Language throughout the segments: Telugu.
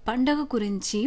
పండగ గురించి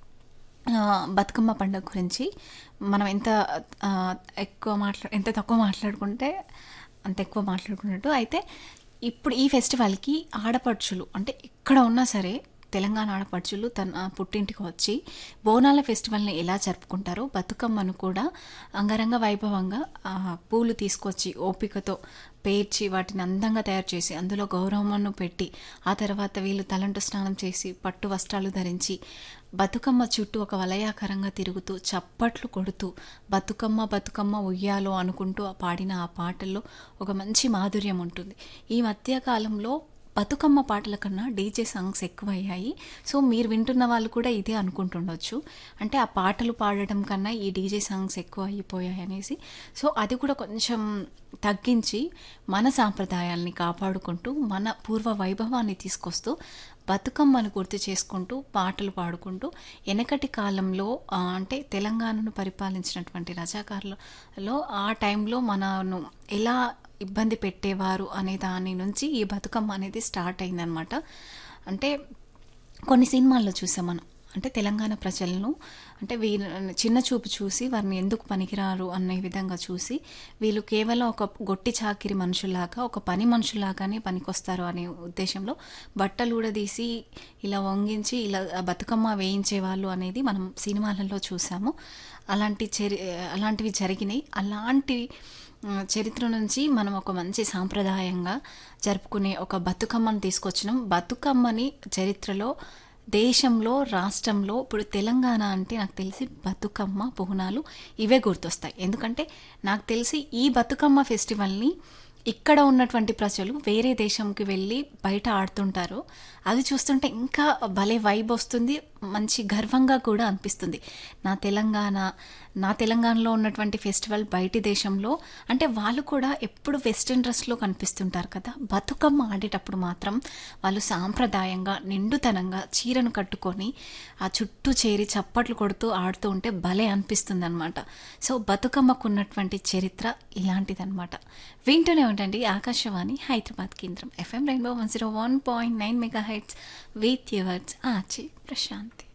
బతుకమ్మ పండగ గురించి మనం ఆహ్, ఎంత తక్కువ మాట్లాడుకుంటే అంత ఎక్కువ మాట్లాడుకున్నట్టు. అయితే ఇప్పుడు ఈ ఫెస్టివల్‌కి ఆడపడుచులు అంటే ఎక్కడ ఉన్నా సరే తెలంగాణ ఆడపడుచులు తన పుట్టింటికి వచ్చి బోనాల ఫెస్టివల్‌ని ఎలా జరుపుకుంటారో బతుకమ్మను కూడా అంగరంగ వైభవంగా పూలు తీసుకొచ్చి ఓపికతో పేర్చి వాటిని అందంగా తయారు చేసి అందులో గౌరమ్మను పెట్టి ఆ తర్వాత వీళ్ళు తలంటు స్నానం చేసి పట్టు వస్త్రాలు ధరించి బతుకమ్మ చుట్టూ ఒక వలయాకారంగా తిరుగుతూ చప్పట్లు కొడుతూ బతుకమ్మ బతుకమ్మ ఉయ్యాలో అనుకుంటూ పాడిన ఆ పాటల్లో ఒక మంచి మాధుర్యం ఉంటుంది. ఈ మధ్య కాలంలో బతుకమ్మ పాటల కన్నా డీజే సాంగ్స్ ఎక్కువయ్యాయి. సో మీరు వింటున్న వాళ్ళు కూడా ఇదే అనుకుంటుండొచ్చు. అంటే ఆ పాటలు పాడడం కన్నా ఈ డీజే సాంగ్స్ ఎక్కువ అయిపోయాయి అనేసి. సో అది కూడా కొంచెం తగ్గించి మన సాంప్రదాయాల్ని కాపాడుకుంటూ మన పూర్వ వైభవాన్ని తీసుకొస్తూ బతుకమ్మను గుర్తు చేసుకుంటూ పాటలు పాడుకుంటూ వెనకటి కాలంలో అంటే తెలంగాణను పరిపాలించినటువంటి రజాకారులలో ఆ టైంలో మనను ఎలా ఇబ్బంది పెట్టేవారు అనే దాని నుంచి ఈ బతుకమ్మ అనేది స్టార్ట్ అయిందనమాట. అంటే కొన్ని సినిమాల్లో చూసాం మనం. అంటే తెలంగాణ ప్రజలను అంటే వీళ్ళని చిన్న చూపు చూసి వారిని ఎందుకు పనికిరారు అనే విధంగా చూసి వీళ్ళు కేవలం ఒక గొట్టి చాకిరి మనుషుల్లాగా ఒక పని మనుషుల్లాగానే పనికొస్తారు అనే ఉద్దేశంలో బట్టలు ఊడదీసి ఇలా వంగించి ఇలా బతుకమ్మ వేయించేవాళ్ళు అనేది మనం సినిమాలలో చూసాము. అలాంటివి జరిగినాయి. అలాంటివి చరిత్ర నుంచి మనం ఒక మంచి సాంప్రదాయంగా జరుపుకునే ఒక బతుకమ్మను తీసుకొచ్చినాం. బతుకమ్మని చరిత్రలో దేశంలో రాష్ట్రంలో ఇప్పుడు తెలంగాణ అంటే నాకు తెలిసి బతుకమ్మ బోనాలు ఇవే గుర్తొస్తాయి. ఎందుకంటే నాకు తెలిసి ఈ బతుకమ్మ ఫెస్టివల్ని ఇక్కడ ఉన్నటువంటి ప్రజలు వేరే దేశంకి వెళ్ళి బయట ఆడుతుంటారు. అది చూస్తుంటే ఇంకా భలే వైబ్ వస్తుంది. మంచి గర్వంగా కూడా అనిపిస్తుంది. నా తెలంగాణలో ఉన్నటువంటి ఫెస్టివల్ బయటి దేశంలో అంటే వాళ్ళు కూడా ఎప్పుడు వెస్ట్రన్ డ్రెస్లో కనిపిస్తుంటారు కదా. బతుకమ్మ ఆడేటప్పుడు మాత్రం వాళ్ళు సాంప్రదాయంగా నిండుతనంగా చీరను కట్టుకొని ఆ చుట్టూ చేరి చప్పట్లు కొడుతూ ఆడుతూ ఉంటే భలే అనిపిస్తుంది అనమాట. సో బతుకమ్మకు ఉన్నటువంటి చరిత్ర ఇలాంటిదన్నమాట. వింటూనే ఉండండి ఆకాశవాణి హైదరాబాద్ కేంద్రం FM rainbow 101.9 megahertz with yours RJ Prashanti.